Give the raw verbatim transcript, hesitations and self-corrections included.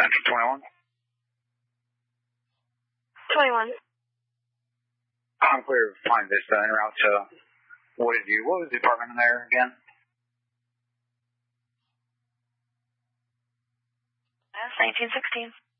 Central twenty-one. twenty-one. I'm clear of Pine Vista en route to Wooded View. What was the apartment in there again? That's nineteen sixteen.